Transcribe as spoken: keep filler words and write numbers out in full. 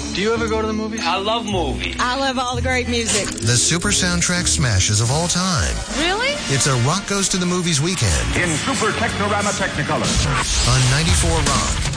Do you ever go to the movies? I love movies. I love all the great music. The super soundtrack smashes of all time. Really? It's a Rock Goes to the Movies weekend. In Super Technorama Technicolor. On ninety-four Rock.